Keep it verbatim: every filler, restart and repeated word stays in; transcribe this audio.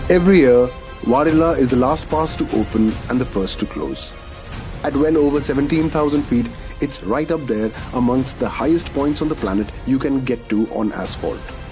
Every year, Wadilla is the last pass to open and the first to close. At well over seventeen thousand feet, it's right up there amongst the highest points on the planet you can get to on asphalt.